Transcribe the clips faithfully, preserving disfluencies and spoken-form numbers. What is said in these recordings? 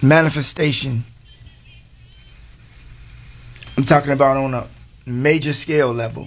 manifestation. I'm talking about on a major scale level.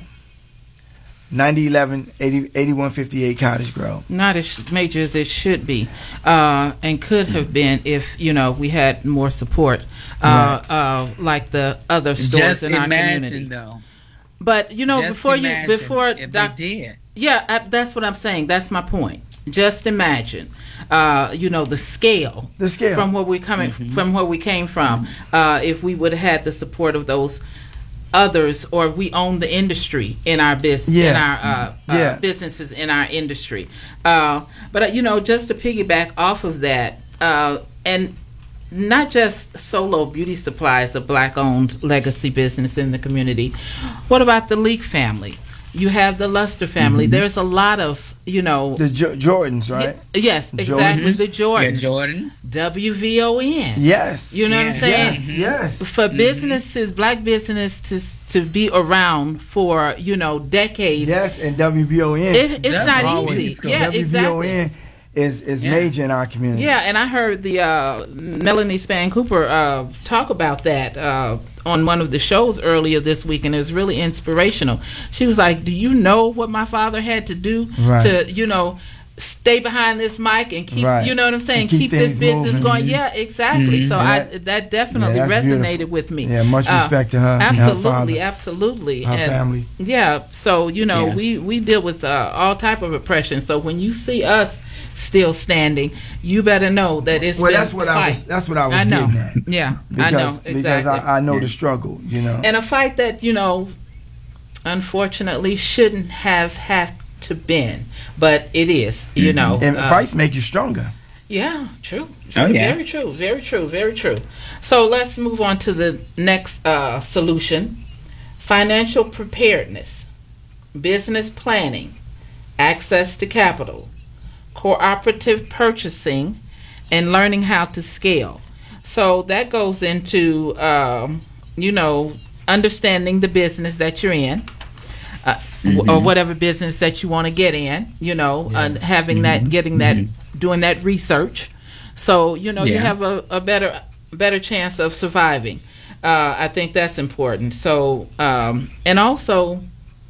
ninety eleven, eighty, eighty-one fifty-eight Cottage Grove. Not as major as it should be, uh, and could have been if, you know, we had more support, uh, right. uh, like the other stores Just in our imagine, community. Though. But you know, Just before you, imagine before if doc, we did. Yeah, I, that's what I'm saying. That's my point. Just imagine, uh, you know, the scale, the scale from where we coming mm-hmm. from where we came from. Mm-hmm. Uh, if we would have had the support of those others, or if we own the industry in our business, yeah. in our uh, yeah. uh, businesses in our industry. Uh, but uh, you know, just to piggyback off of that, uh, and not just Solo Beauty Supply is a black-owned legacy business in the community. What about the Leak family? You have the Luster family. Mm-hmm. There's a lot of, you know... The jo- Jordans, right? Y- yes, exactly. Jordans. The Jordans. Yeah, Jordans. W V O N. Yes. You know yeah. what I'm saying? Yes, yes. For mm-hmm. businesses, black business to to be around for, you know, decades. Yes, and W V O N. It, it's That's not easy. Yeah, W V O N exactly. is, is yeah. major in our community. Yeah, and I heard the uh, Melanie Span Cooper uh, talk about that uh, on one of the shows earlier this week, and it was really inspirational. She was like, do you know what my father had to do right. to, you know, stay behind this mic and keep, right. you know what I'm saying, and keep, keep this business moving. going? Mm-hmm. Yeah, exactly. Mm-hmm. So And I that- that definitely yeah, that's resonated beautiful. with me. Yeah, much respect to her and her Absolutely, father, absolutely. her And, family. Yeah, so, you know, Yeah. we, we deal with uh, all type of oppression. So when you see us still standing, you better know that it's Well, been that's what a I fight. was. That's what I was I know. getting at. Yeah, Because, I know exactly. because I, I know Yeah. the struggle. You know. And a fight that, you know, unfortunately shouldn't have have to been, but it is. You know, and uh, fights make you stronger. Yeah, true. true. Oh, yeah. Very true. Very true. Very true. So let's move on to the next uh, solution: financial preparedness, business planning, access to capital, cooperative purchasing, and learning how to scale. So that goes into, um, you know, understanding the business that you're in, uh, Mm-hmm. w- or whatever business that you want to get in. You know, Yeah. uh, having Mm-hmm. that, getting that, Mm-hmm. doing that research. So you know, you Yeah. have a, a better, better chance of surviving. Uh, I think that's important. So, um, and also,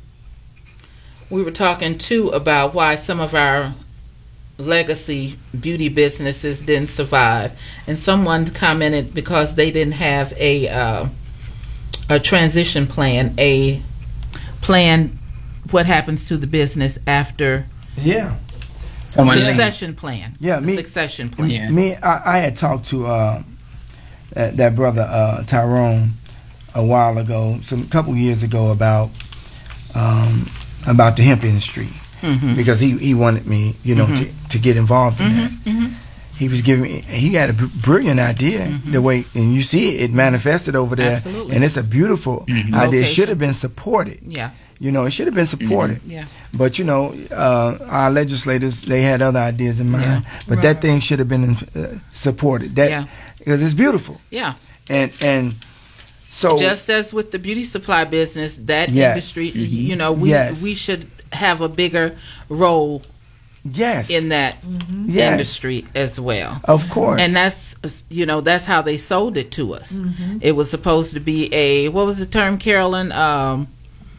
we were talking too about why some of our legacy beauty businesses didn't survive, and someone commented because they didn't have a uh, a transition plan, a plan what happens to the business after Yeah. Someone succession plan. Yeah, The me- succession plan. Yeah. Me, I, I had talked to uh, that, that brother uh, Tyrone a while ago, some couple years ago, about um, about the hemp industry, Mm-hmm. because he, he wanted me, you know, Mhm. to, to get involved in that. Mm-hmm. He was giving me, he had a br- brilliant idea, Mhm. the way, and you see it, it manifested over there, Absolutely. and it's a beautiful Mhm. idea. It Location. should have been supported. Yeah. You know, it should have been supported. Yeah. But you know, uh, our legislators, they had other ideas in mind. Yeah. But that thing should have been uh, supported. That Yeah. because it's beautiful. Yeah. And and so Just as with the beauty supply business, that Yes. industry, Mhm. you know, we Yes. we should have a bigger role yes, in that yes, industry as well. of course. And that's, you know, that's how they sold it to us. Mm-hmm. It was supposed to be a, what was the term, Carolyn? Um,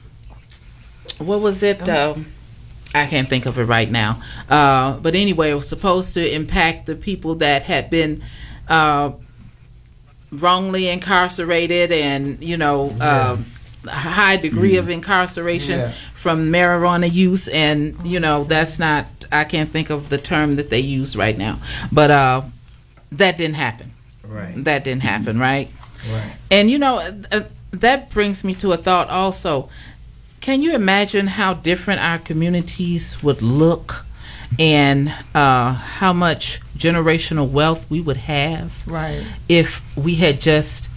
what was it? Um, I can't think of it right now. Uh, but anyway, it was supposed to impact the people that had been uh, wrongly incarcerated and, you know, uh, a high degree of incarceration Yeah. from marijuana use. And, you know, that's not, I can't think of the term that they use right now. But uh, that didn't happen. right, That didn't happen, right? right. And, you know, uh, that brings me to a thought also. Can you imagine how different our communities would look and uh, how much generational wealth we would have Right. if we had just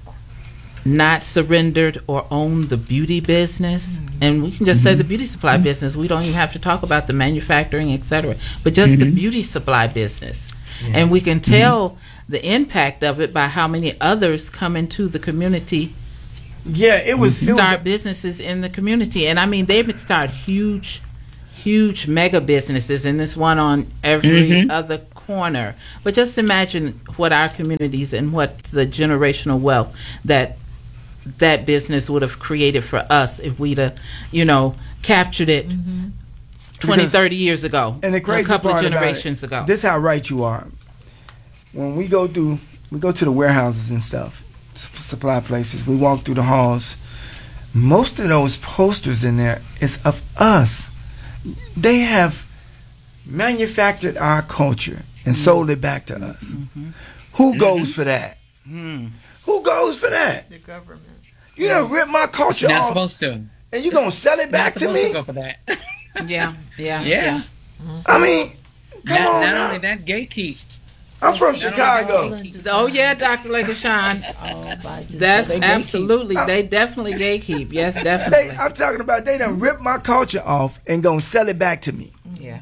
not surrendered or owned the beauty business? And we can just say the beauty supply business. We don't even have to talk about the manufacturing, et cetera, but just the Mhm. beauty supply business. Yeah. And we can tell the impact of it by how many others come into the community, Yeah, it was. It start was businesses in the community. And I mean, they've started huge, huge mega businesses, and this one on every Mhm. other corner. But just imagine what our communities and what the generational wealth that that business would have created for us if we'd have, you know, captured it mm-hmm. twenty, Because, thirty years ago, and the crazy a couple part of generations about it, ago. This is how right you are. When we go through, we go to the warehouses and stuff, supply places, we walk through the halls, most of those posters in there is of us. They have manufactured our culture and mm-hmm. sold it back to us. Mm-hmm. Who mm-hmm. goes for that? Mm. Who goes for that? The government. You done ripped my culture Not off. supposed to. And you gonna sell it back Not to me? To go for that. yeah, yeah, yeah. yeah. I mean, come not, on Not now. only that, gatekeep. I'm from Chicago. Oh yeah, Doctor Lakashawn. That's absolutely. They definitely gatekeep. Yes, definitely. They, I'm talking about they done ripped my culture off and gonna sell it back to me. Yeah.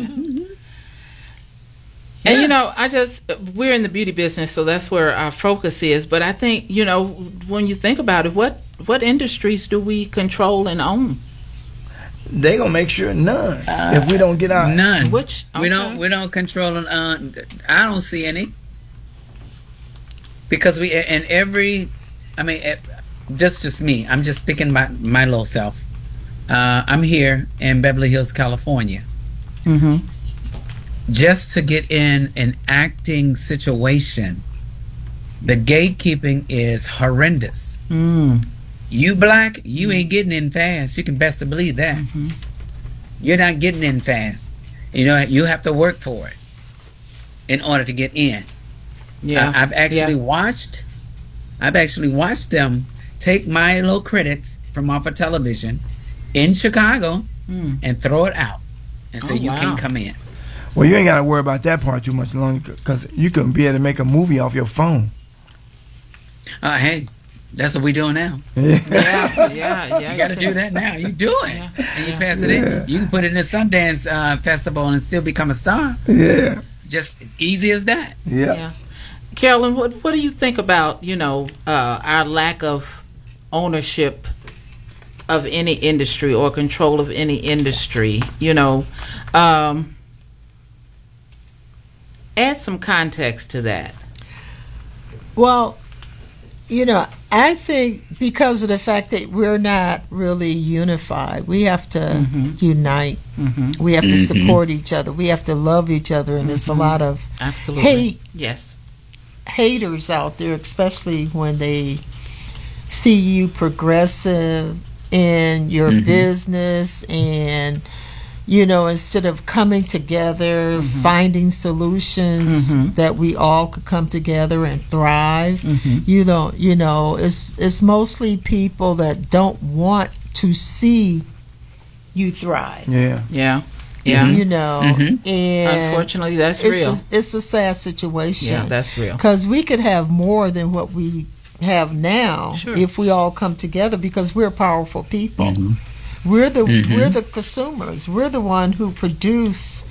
And you know, I just we're in the beauty business, so that's where our focus is. But I think, you know, when you think about it, what what industries do we control and own? They gonna make sure none. Uh, if we don't get out, none. Which okay. we don't we don't control. Uh, I don't see any because we and every. I mean, just just me. I'm just speaking my my little self. Uh, I'm here in Beverly Hills, California. Mm-hmm. Just to get in an acting situation, the gatekeeping is horrendous. Mm. You black, you ain't getting in fast. You can best to believe that. Mm-hmm. You're not getting in fast. You know, you have to work for it in order to get in. Yeah, I, I've actually yeah. watched. I've actually watched them take my little credits from off of television in Chicago mm. and throw it out and say oh, you wow. can't come in. Well, you ain't got to worry about that part too much longer because you can be able to make a movie off your phone. Uh, hey, that's what we doing now. Yeah, yeah, yeah. You got to do that now. You do it, yeah. and you yeah. pass it yeah. in. You can put it in a Sundance uh, festival and still become a star. Yeah, just easy as that. Yeah. yeah. Carolyn, what what do you think about you know uh, our lack of ownership of any industry or control of any industry? You know. Um, Add some context to that. Well, you know, I think because of the fact that we're not really unified, we have to mm-hmm. unite. Mm-hmm. We have to mm-hmm. support each other. We have to love each other. And mm-hmm. there's a lot of Absolutely. hate, yes, haters out there, especially when they see you progressive in your mm-hmm. business and you know, instead of coming together, mm-hmm. finding solutions mm-hmm. that we all could come together and thrive, mm-hmm. you know, you know, it's it's mostly people that don't want to see you thrive. Yeah, yeah, yeah. You know, mm-hmm. and unfortunately, that's it's real. A, it's a sad situation. Yeah, that's real. Because we could have more than what we have now sure. if we all come together. Because we're powerful people. Mm-hmm. We're the mm-hmm. we're the consumers. We're the one who produce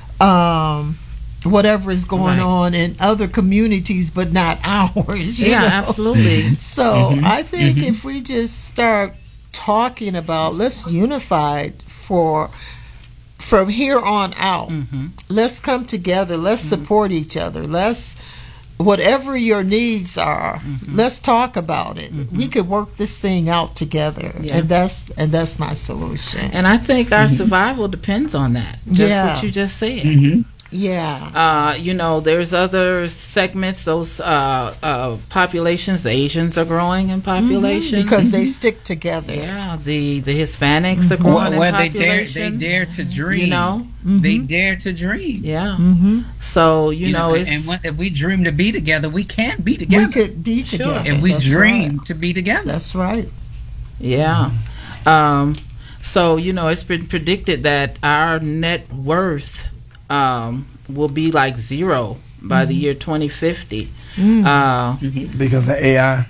um, whatever is going right. on in other communities, but not ours. You yeah, know? absolutely. So mm-hmm. I think mm-hmm. if we just start talking about let's unify for from here on out. Mm-hmm. Let's come together. Let's mm-hmm. support each other. Let's whatever your needs are, mm-hmm. let's talk about it. Mm-hmm. We could work this thing out together, yeah. and that's and that's my solution. And I think our mm-hmm. survival depends on that. Just yeah. what you just said. Mm-hmm. Yeah. Uh, you know, there's other segments. Those uh, uh, populations, the Asians are growing in population mm-hmm. because mm-hmm. they stick together. Yeah, the the Hispanics are growing well, in well, population. they dare, they dare to dream. You know, mm-hmm. they dare to dream. Yeah. Mm-hmm. So you, you know, know, it's and when, if we dream to be together, we can be together. We could be Sure. together. and we That's dream right. to be together. That's right. Yeah. Um, so you know, it's been predicted that our net worth um, will be like zero by mm-hmm. the year twenty fifty. Mm-hmm. Uh, Mm-hmm. because of A I.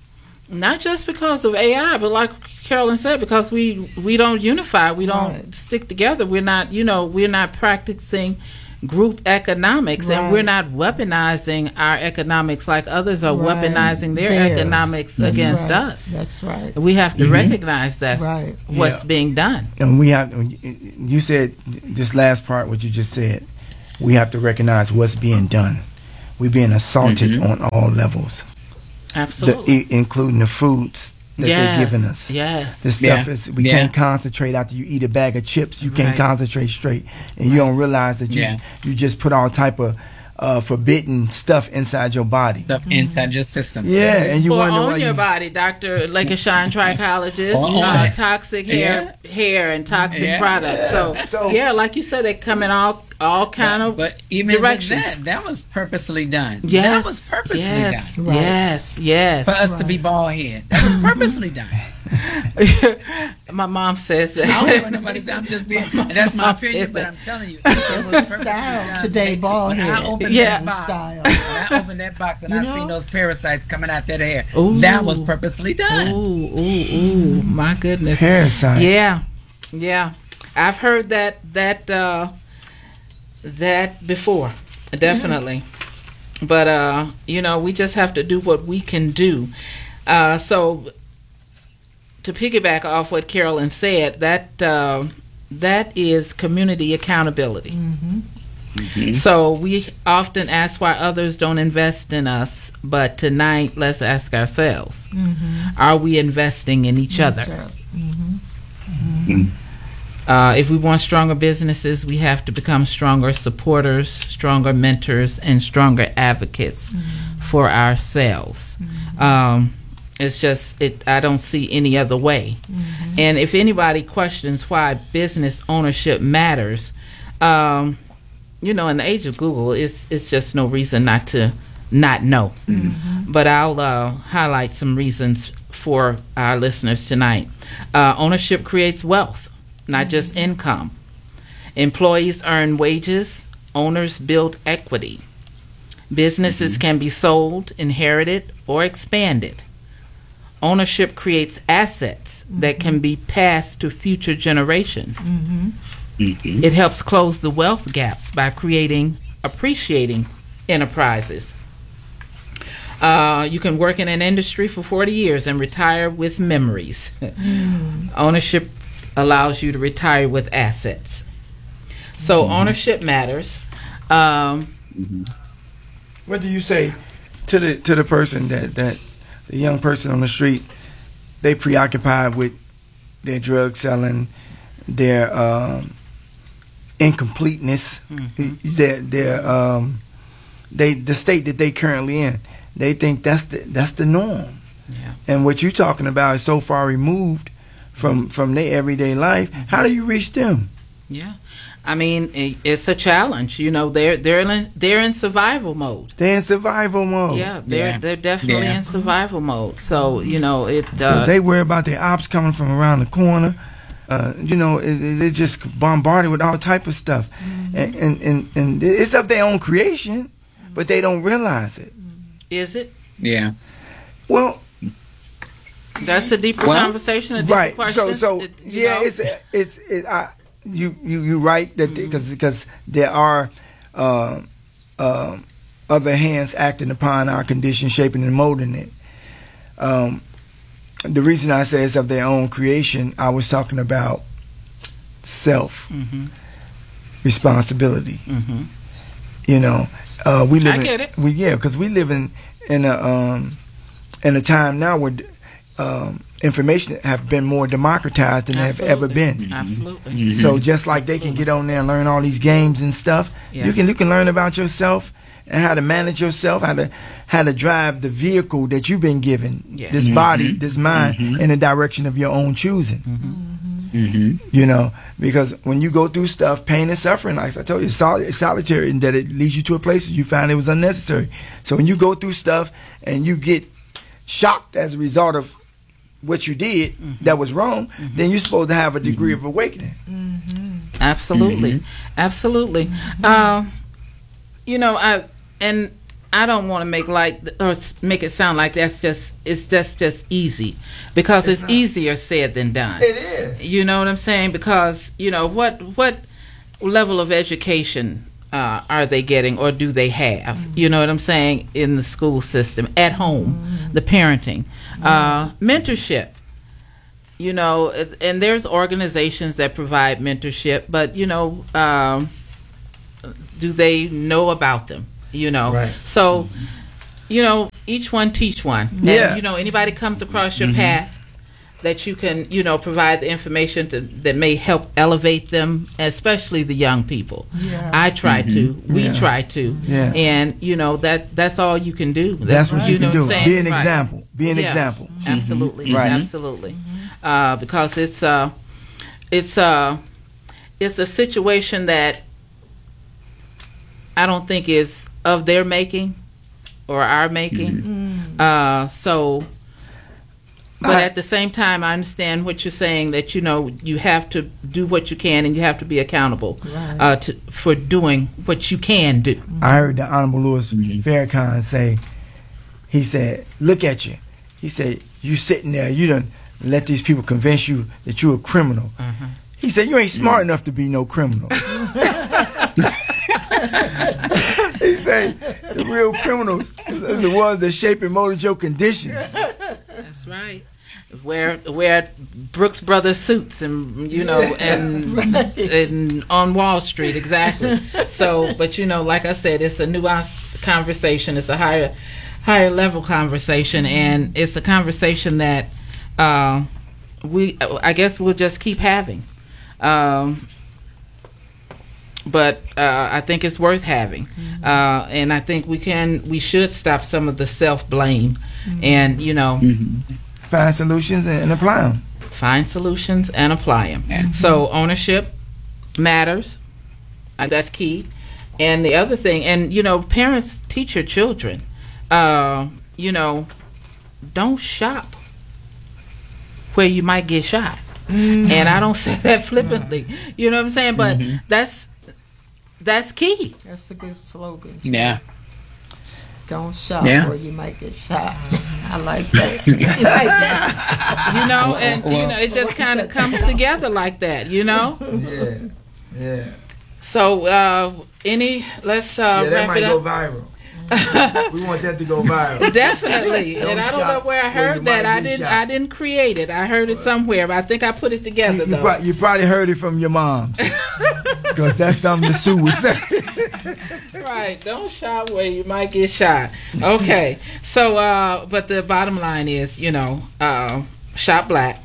Not just because of A I, but like Carolyn said, because we we don't unify, we don't right. stick together. We're not, you know, we're not practicing group economics, right. and we're not weaponizing our economics like others are right. weaponizing their Theirs. economics That's against right. us. That's right. We have to mm-hmm. recognize that's right. what's Yeah. being done. And we have. You said this last part, what you just said. we have to recognize what's being done. We're being assaulted Mhm. on all levels, the, Absolutely. i- including the foods that yes. they're giving us. Yes. This stuff Yeah. is we Yeah. can't concentrate after you eat a bag of chips. You can't Right. concentrate straight, and you don't realize that you Yeah. you just put all type of uh, forbidden stuff inside your body. Stuff inside your system. Yeah, and you or wonder why on your you, body, Doctor Lakershawn trichologist, Oh, uh, yeah. toxic hair, hair and toxic Yeah. products. So, So- yeah, like you said, they come in all all kind But, of but even directions. with that, that was purposely done. yes, That was purposely yes, done. Right. yes, yes. For us to be bald head. That was purposely done. My mom says that. I don't want nobody to say I'm just being, and that's my Mom opinion, says but that. I'm telling you, it was purposely Style done. today, bald When I head. opened Yeah. that box, Style. when I opened that box and You I know? seen those parasites coming out that hair, Ooh. that was purposely done. Ooh, ooh, ooh! My goodness. parasite. Yeah, yeah. I've heard that that uh, that before, definitely. But uh, you know, we just have to do what we can do. Uh, so to piggyback off what Carolyn said, that uh, that is community accountability. So we often ask why others don't invest in us, but tonight let's ask ourselves: are we investing in each other? Uh, if we want stronger businesses, we have to become stronger supporters, stronger mentors, and stronger advocates for ourselves. Um, it's just, it. I don't see any other way. And if anybody questions why business ownership matters, um, you know, in the age of Google, it's it's just no reason not to not know. But I'll uh, highlight some reasons for our listeners tonight. Uh, ownership creates wealth, not just income. Employees earn wages. Owners build equity. Businesses can be sold, inherited, or expanded. Ownership creates assets that can be passed to future generations. It helps close the wealth gaps by creating appreciating enterprises. Uh, you can work in an industry for forty years and retire with memories. Ownership allows you to retire with assets. So ownership matters. Um, What do you say to the to the person that that the young person on the street, they preoccupied with their drug selling, their um, incompleteness, their their um, they the state that they currently in. They think that's the that's the norm. Yeah. And what you're talking about is so far removed from from their everyday life. How do you reach them? yeah, I mean i- it's a challenge. You know, they're they're in they're in survival mode. They're in survival mode. Yeah, they're Yeah. they're definitely Yeah. in survival mode. So you know it. Uh, they worry about their ops coming from around the corner. Uh, you know, it, it, they're just bombarded with all type of stuff, and, and and and it's of their own creation, but they don't realize it. is it? Yeah. Well, That's a deeper Well, conversation. A deeper right. question. So so It- you yeah, know? it's it's it, I, you you you right that because because there are uh, uh, other hands acting upon our condition, shaping and molding it. Um, the reason I say it's of their own creation, I was talking about self Mhm. responsibility. Mhm. You know, uh, we live. I in, get it. We yeah, because we live in in a um, in a time now where um, information have been more democratized than they have ever Absolutely. been. Absolutely. So just like they can get on there and learn all these games and stuff, Yeah. you can you can learn about yourself and how to manage yourself, how to how to drive the vehicle that you've been given, Yeah. this body, this mind, in the direction of your own choosing. Mm-hmm. You know, because when you go through stuff, pain and suffering, like I told you, it's, sol- it's solitary, and that it leads you to a place that you find it was unnecessary. So when you go through stuff and you get shocked as a result of what you did that was wrong, then you're supposed to have a degree of awakening. Absolutely, absolutely. Um, you know, I and I don't want to make like or s- make it sound like that's just it's just just easy because it's, not. easier said than done. It is. You know what I'm saying? Because you know what what level of education uh, are they getting or do they have? You know what I'm saying in the school system, at home, the parenting, uh, mentorship. You know, and there's organizations that provide mentorship, but you know, um, do they know about them? You know, Right. so you know, each one teach one. Yeah. And, you know, anybody comes across your path that you can, you know, provide the information to, that may help elevate them, especially the young people. Yeah. I try to. We Yeah. try to. Yeah. And, you know, that that's all you can do. That's what you know can do. what I'm saying? Be an Right. example. Be an Yeah. example. Absolutely. Right. Absolutely. Uh, because it's uh, it's uh, it's a situation that I don't think is of their making or our making. Uh, so, but I- at the same time, I understand what you're saying, that, you know, you have to do what you can and you have to be accountable Right. uh, to, for doing what you can do. I heard the Honorable Louis Farrakhan say, he said, look at you. He said, you sitting there, you done let these people convince you that you're a criminal. He said, you ain't smart enough to be no criminal. He said, the real criminals are the ones that shape and mold your conditions. That's right. Wear wear Brooks Brothers suits and, you know, and and on Wall Street, exactly. So, but, you know, like I said, it's a nuanced conversation. It's a higher higher level conversation, and it's a conversation that uh, we I guess we'll just keep having. Um, but uh, I think it's worth having, uh, and I think we can we should stop some of the self blame, and, you know. Find solutions and, and apply them. Find solutions and apply them. So ownership matters. Uh, that's key. And the other thing, and, you know, parents teach your children, uh, you know, don't shop where you might get shot. And I don't say that flippantly. You know what I'm saying? But that's that's key. That's a good slogan. Yeah. Don't shop Yeah. or you might get shot. I like that. You know, and you know, it just kind of comes together like that. You know. Yeah, yeah. So, uh, any let's uh, Yeah, that wrap might it go up. viral. We want that to go viral. Definitely, Don't and I don't know shop where I where heard you that. might I get didn't. shot. I didn't create it. I heard it somewhere, but I think I put it together You, you, though. pro- you probably heard it from your mom. Because that's something the Sue would say. Right? Don't shop where you might get shot. Okay. So, uh, but the bottom line is, you know, uh, shop black.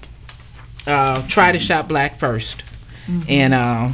Uh, try to shop black first, and uh,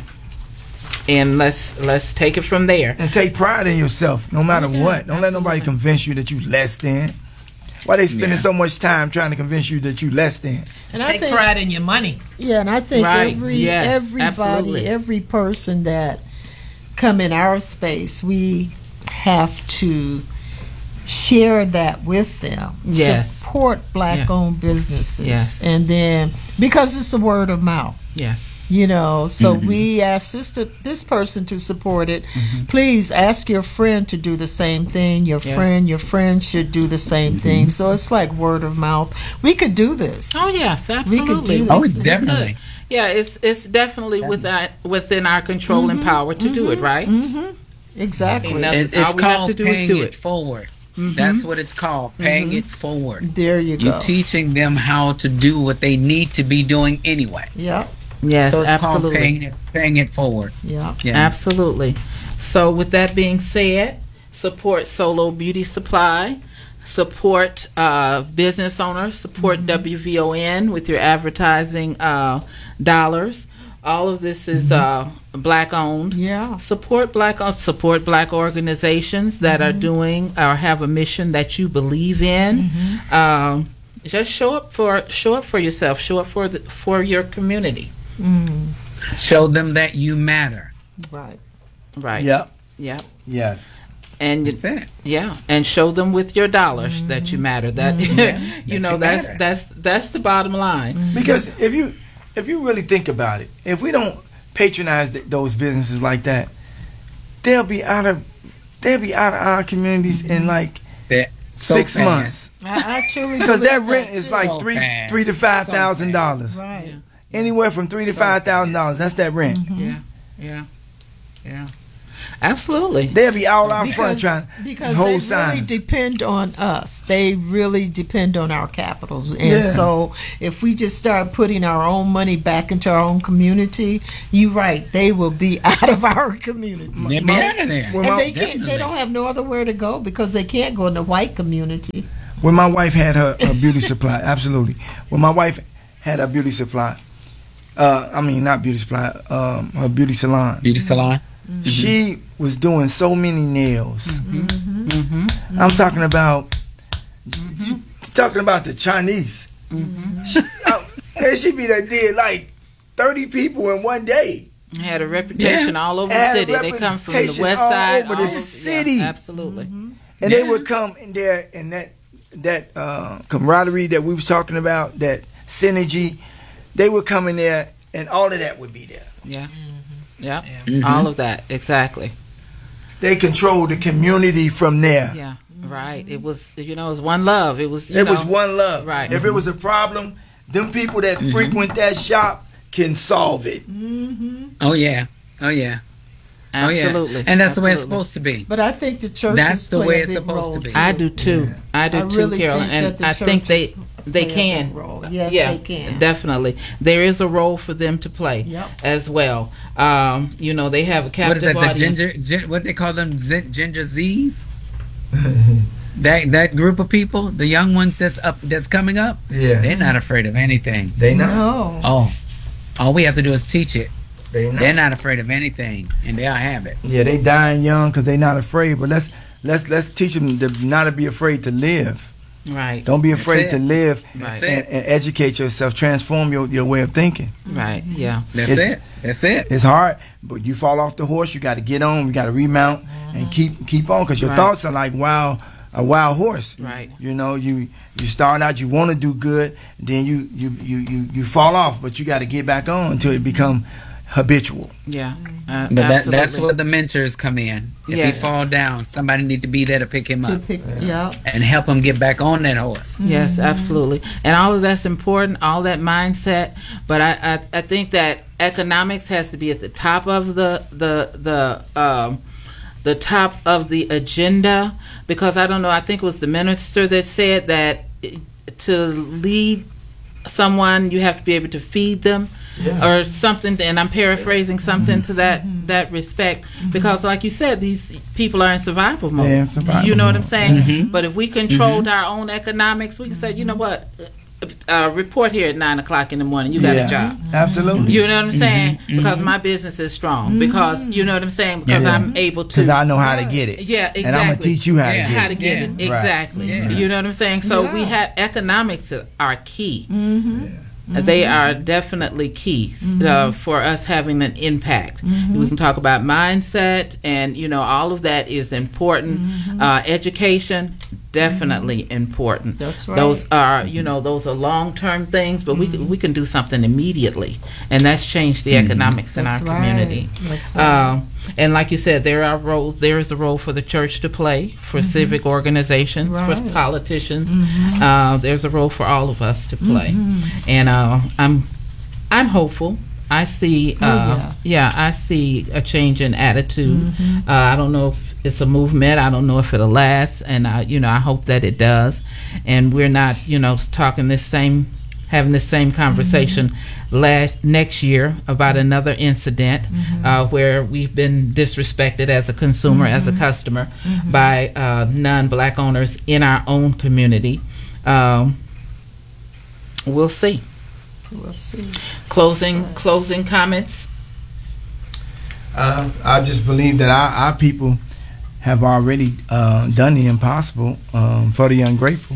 and let's let's take it from there. And take pride in yourself, no matter Yeah, what. Don't let nobody absolutely. convince you that you less than. Why they spending Yeah. so much time trying to convince you that you less than? And I Take think, pride in your money. yeah, and I think Right. every Yes, everybody, absolutely. every person that come in our space, we have to share that with them. Yes. Support black-owned businesses, Yes. and then because it's a word of mouth. Yes. You know, so we ask this to, this person to support it. Please ask your friend to do the same thing. Your Yes. friend, your friend should do the same thing. So it's like word of mouth. We could do this. Oh yes, We could absolutely. do Oh, this. definitely. Yeah, it's it's definitely within within our control and power to do it, right? Exactly. Ain't nothing- It, all it's we have called to do is paying do it it. forward. That's what it's called, paying it forward. There you You're go. teaching them how to do what they need to be doing anyway. Yep. Yes, So it's called absolutely. paying it, paying it forward. Yep. Yeah. Absolutely. So, with that being said, support Solo Beauty Supply, support uh, business owners, support W V O N with your advertising uh, dollars. All of this is uh, black owned. Yeah. Support black owned, support black organizations that are doing or have a mission that you believe in. Um, just show up for show up for yourself. Show up for the, for your community. Show them that you matter. Right. Right. Yep. Yep. Yes. And you, That's it. yeah, and show them with your dollars that you matter. That you that know you that's matter. that's that's the bottom line. Because if you if you really think about it, if we don't patronize th- those businesses like that, they'll be out of they'll be out of our communities in like That so six fast. months. I, I truly Because believe that rent is too. like So three fast. three to five So thousand dollars. Right. Anywhere from three to So five thousand dollars. That's that rent. Yeah, yeah, yeah. Absolutely. They'll be all out because, front trying because to they hold really signs. depend on us. They really depend on our capitals, and Yeah. so if we just start putting our own money back into our own community, you're right, they will be out of our community. They'll be out of there. Well, And my- they can't. Definitely. They don't have no other where to go because they can't go in the white community. When my wife had her, her beauty supply, absolutely. When my wife had her beauty supply, uh, I mean not beauty supply, um, her beauty salon. Beauty salon. She was doing so many nails. Mm-hmm. I'm talking about, talking about the Chinese. She, uh, and she be that did like thirty people in one day. Had a reputation all over the Had a city. They come from the reputation west all side, over the all over- city. Yeah, absolutely. And Yeah. they would come in there and that that uh, camaraderie that we was talking about, that synergy, they would come in there and all of that would be there. Yeah. Yeah. Mhm. All of that. Exactly. They controlled the community from there. Yeah. Right. It was, you know, it was one love. It was, you It know, was one love. Right. If it was a problem, them people that frequent that shop can solve it. Oh yeah. Oh yeah. Absolutely. Oh, yeah. And that's the way it's Absolutely. supposed to be. But I think the churches That's the play way a it's big supposed role to be. too. I do too. I do I too, really Carolyn. think that And the I think they churches they play a can. big role. Yes, yeah, they can. Definitely. There is a role for them to play Yep. as well. Um, you know, they have a What is captive that? The audience. ginger, gin, what they call them? Zin, ginger Z's. that that group of people, the young ones that's up, that's coming up. Yeah. They're not afraid of anything. They No. Oh, all we have to do is teach it. They They're not afraid of anything, and they'll have it. Yeah, they dying young because they not afraid. But let's let's let's teach them to not to be afraid to live. Right. Don't be That's afraid it. to live That's and, it. and educate yourself. Transform your, your way of thinking. Right. Yeah. That's It's- it. That's it. It's hard, but you fall off the horse. You got to get on. You got to remount and keep keep on because your Right. thoughts are like wild a wild horse. Right. You know, you you start out, you want to do good, then you you you you, you fall off, but you got to get back on until it become habitual. Yeah. Uh, But that, absolutely. that's where the mentors come in. If Yes. he fall down, somebody need to be there to pick him To up pick, yeah. and help him get back on that horse. Yes, absolutely. And all of that's important, all that mindset. But I, I, I think that economics has to be at the top of the the the um, the top of the agenda, because I don't know. I think it was the minister that said that to lead someone, you have to be able to feed them. Or something, and I'm paraphrasing something to that that respect, because, like you said, these people are in survival mode. They're in survival you know what I'm mode. saying? But if we controlled our own economics, we can say, you know what, uh, report here at nine o'clock in the morning. You got Yeah. a job. Absolutely. You know what I'm saying? Because my business is strong. Because you know what I'm saying? Because Yeah. I'm able to. Because I know how to get it. Yeah, exactly. And I'm gonna teach you how Yeah. to get How to it. get Yeah. it Right. exactly. Yeah. You know what I'm saying? So we Yeah. have economics are key. They are definitely key uh, for us having an impact. We can talk about mindset, and you know all of that is important. Uh, education, definitely important. That's right. Those are you know those are long term things, but we can, we can do something immediately, and that's changed the economics in That's our right. community. That's right. Um, and like you said, there are roles. There is a role for the church to play, for civic organizations, for Right. politicians. Uh, there's a role for all of us to play, and uh, I'm I'm hopeful. I see. Uh, Oh, yeah. I see a change in attitude. Uh, I don't know if it's a movement. I don't know if it'll last, and uh, you know, I hope that it does. And we're not, you know, talking this same, having this same conversation last next year about another incident uh, where we've been disrespected as a consumer, as a customer, by uh, non-black owners in our own community. Um, we'll see. We'll see. Closing, closing comments. Uh, I just believe that our, our people have already uh, done the impossible um, for the ungrateful.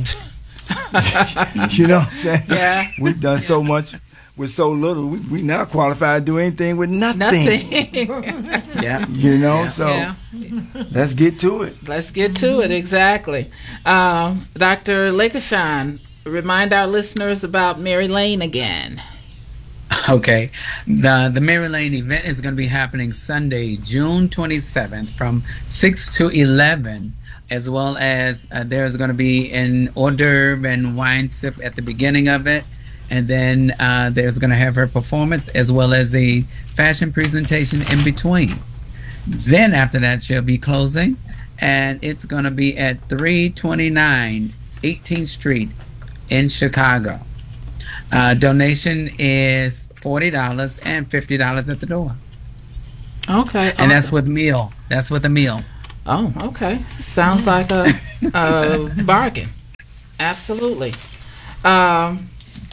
You know what I'm saying? Yeah. We've done so much with so little. We, we now qualified to do anything with nothing. Nothing. Yeah. You know, so Yeah. let's get to it. Let's get to it. Exactly. Um, Doctor Lakeshawn, remind our listeners about Mary Lane again. Okay. The the Mary Lane event is going to be happening Sunday, June twenty-seventh from six to eleven, as well as uh, there's going to be an hors d'oeuvre and wine sip at the beginning of it. And then uh, there's going to have her performance as well as a fashion presentation in between. Then after that, she'll be closing, and it's going to be at three twenty-nine eighteenth Street in Chicago. Uh, donation is forty dollars and fifty dollars at the door. Okay. And that's awesome. with meal. That's with a meal. Oh, okay. Sounds like a, a bargain. Absolutely. Um,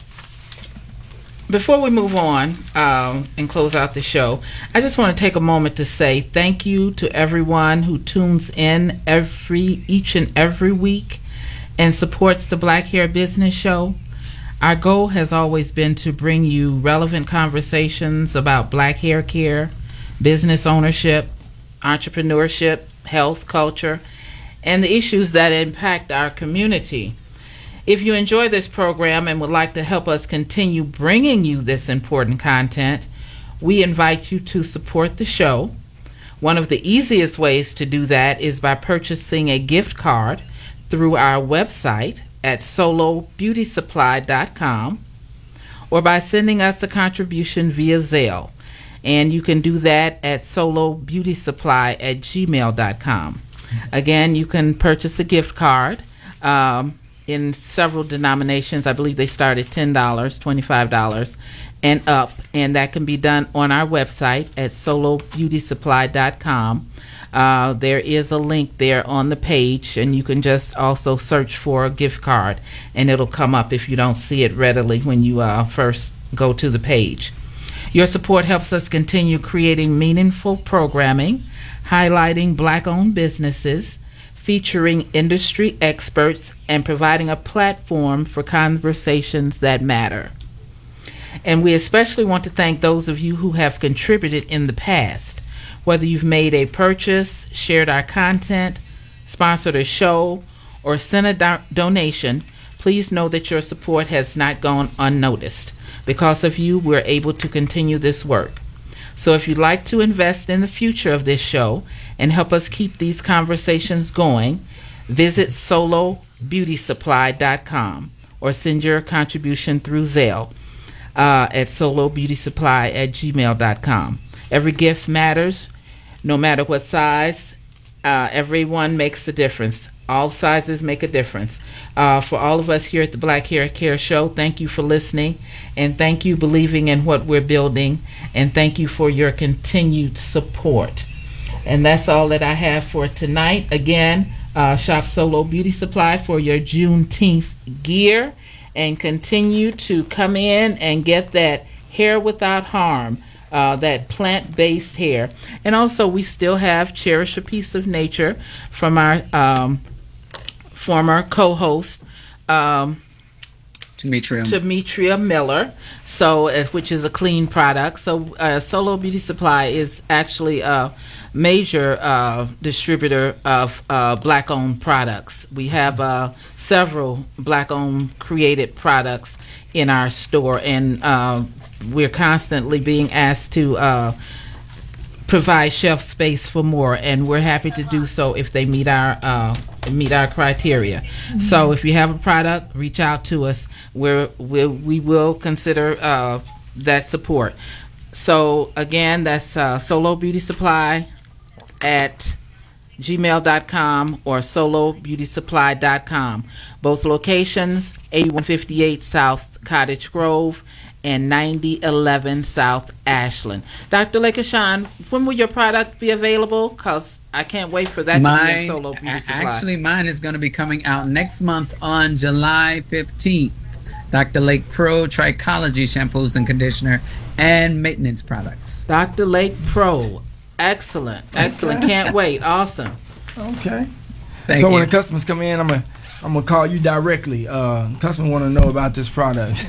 before we move on um, and close out the show, I just want to take a moment to say thank you to everyone who tunes in every each and every week and supports the Black Hair Business Show. Our goal has always been to bring you relevant conversations about black hair care, business ownership, entrepreneurship, health, culture, and the issues that impact our community. If you enjoy this program and would like to help us continue bringing you this important content, we invite you to support the show. One of the easiest ways to do that is by purchasing a gift card through our website at solo beauty supply dot com or by sending us a contribution via Zelle. And you can do that at solo beauty supply at gmail dot com. Again, you can purchase a gift card um, in several denominations. I believe they start at ten dollars, twenty-five dollars, and up. And that can be done on our website at solo beauty supply dot com. Uh, there is a link there on the page, and you can just also search for a gift card, and it'll come up if you don't see it readily when you uh, first go to the page. Your support helps us continue creating meaningful programming, highlighting black-owned businesses, featuring industry experts, and providing a platform for conversations that matter. And we especially want to thank those of you who have contributed in the past. Whether you've made a purchase, shared our content, sponsored a show, or sent a do- donation, please know that your support has not gone unnoticed. Because of you, we're able to continue this work. So if you'd like to invest in the future of this show and help us keep these conversations going, visit solo beauty supply dot com or send your contribution through Zelle uh, at solo beauty supply at gmail dot com. Every gift matters, no matter what size. Uh, everyone makes a difference. All sizes make a difference. Uh, for all of us here at the Black Hair Care Show, thank you for listening, and thank you believing in what we're building, and thank you for your continued support. And that's all that I have for tonight. Again, uh, shop Solo Beauty Supply for your Juneteenth gear, and continue to come in and get that hair without harm. Uh, that plant-based hair. And also, we still have Cherish a Piece of Nature from our um, former co-host, um, Demetria. Demetria Miller, so uh, which is a clean product. So uh, Solo Beauty Supply is actually a major uh, distributor of uh, black-owned products. We have uh, several black-owned created products in our store, and uh, we're constantly being asked to uh, provide shelf space for more, and we're happy to do so if they meet our uh, meet our criteria. Mm-hmm. So if you have a product, reach out to us. We're, we're, we will consider uh, that support. So again, that's uh, Solo Beauty Supply at gmail dot com or solo beauty supply dot com. Both locations, eighty-one fifty-eight South Cottage Grove and ninety eleven South Ashland. Doctor Lakeshawn, when will your product be available? Because I can't wait for that mine, to be in Solo Beauty Supply. Actually, mine is going to be coming out next month on July fifteenth. Doctor Lake Pro Trichology shampoos and conditioner and maintenance products. Doctor Lake Pro. Excellent. Excellent. Can't wait. Awesome. Okay. Thank so you. when the customers come in, I'm gonna I'm gonna call you directly. Uh, customers want to know about this product.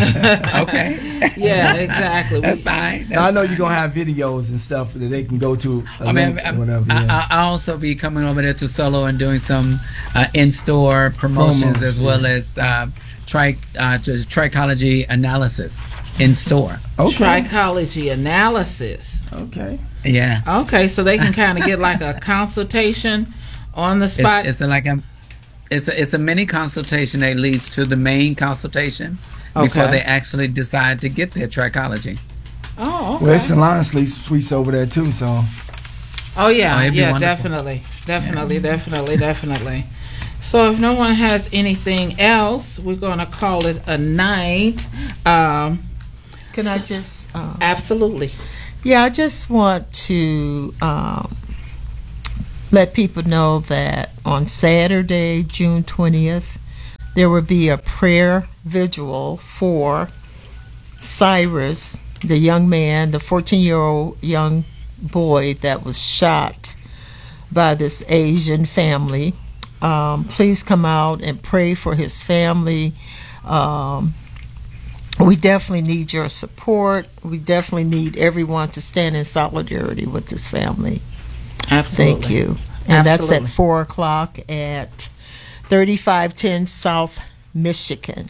Okay. Yeah, exactly. That's fine. That's now, I know fine. you're gonna have videos and stuff that they can go to. a I mean, link or I'm- whatever. I, yeah. I, I'll also be coming over there to Solo and doing some uh, in-store promotions Promos, as yeah. well as uh, tri uh, to trichology analysis in store. Okay. Trichology analysis. Okay. Yeah. Okay, so they can kind of get like a consultation on the spot. It's, it's a, like a it's a, it's a mini consultation that leads to the main consultation before Okay. they actually decide to get their trichology. Oh, okay. Well, it's the line suites suites over there too. So Oh yeah, Oh, it'd be yeah, wonderful. definitely, definitely, definitely, definitely. So if no one has anything else, we're going to call it a night. Um, Can I just? Um, absolutely. Yeah, I just want to um, let people know that on Saturday, June twentieth, there will be a prayer vigil for Cyrus, the young man, the fourteen-year-old young boy that was shot by this Asian family. Um, please come out and pray for his family. Um, we definitely need your support. We definitely need everyone to stand in solidarity with this family. Absolutely. Thank you. And that's Absolutely. at four o'clock at thirty-five ten South Michigan.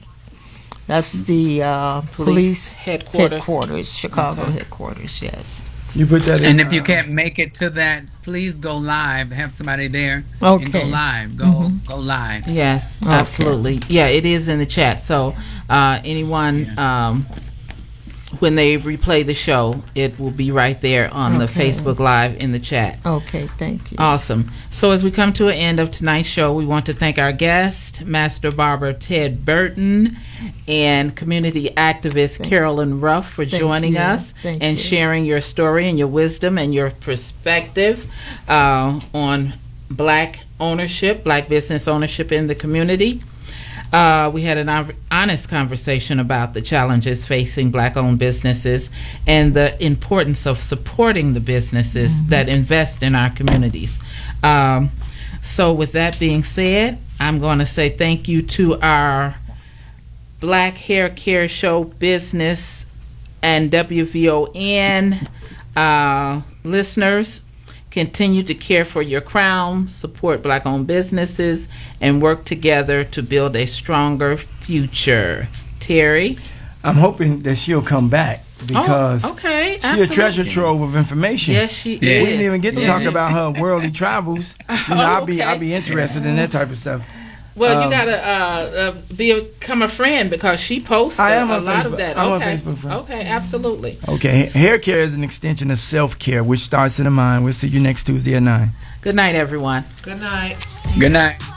That's the uh, Police police, headquarters. headquarters, Chicago Okay. headquarters, yes. You put that in. And if you uh, can't make it to that, please go live. Have somebody there and go Okay. live. Go Mhm. go live. Yes, Okay. absolutely. Yeah, it is in the chat. So uh, anyone, um, when they replay the show, it will be right there on the Okay. Facebook Live in the chat. Okay, thank you. Awesome. So as we come to an end of tonight's show, we want to thank our guest, Master Barber Ted Burton, and community activist Thank- Carolyn Ruff for Thank joining you. us Thank and you. sharing your story and your wisdom and your perspective uh, on black ownership, black business ownership in the community. Uh, we had an hon- honest conversation about the challenges facing black-owned businesses and the importance of supporting the businesses Mm-hmm. that invest in our communities. Um, so with that being said, I'm going to say thank you to our Black Hair Care Show business and W V O N uh, listeners. Continue to care for your crown, support black-owned businesses, and work together to build a stronger future. Terry? I'm hoping that she'll come back because oh, okay, she a treasure absolutely. trove of information. Yes, she Yeah. We is. didn't even get to Yes, talk she- about her worldly travels. You know, I'll be Okay. I'll be interested in that type of stuff. Well, Um, you gotta uh, uh, be become a friend because she posts I a, am a on lot of Facebook. that. I'm on okay. Facebook friend. Okay, absolutely. Okay, hair care is an extension of self care, which starts in the mind. We'll see you next Tuesday at nine. Good night, everyone. Good night. Good night.